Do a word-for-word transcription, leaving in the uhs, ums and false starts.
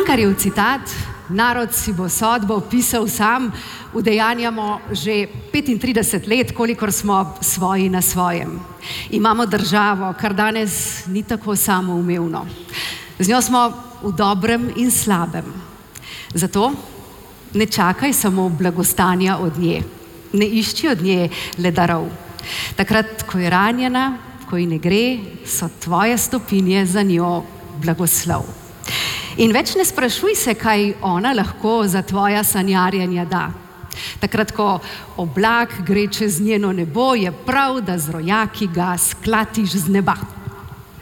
Cankarjev citat, narod si bo sodbo pisal sam, udejanjamo že petintrideset let, kolikor smo svoji na svojem. Imamo državo, kar danes ni tako samoumevno. Z njo smo v dobrem in slabem. Zato ne čakaj samo blagostanja od nje. Ne išči od nje le darov. Takrat, ko je ranjena, ko ji ne gre, so tvoje stopinje za njo blagoslov. In več ne sprašuj se, kaj ona lahko za tvoja sanjarjenja da. Takrat, ko oblak gre čez njeno nebo, je prav, da z rojaki ga sklatiš z neba.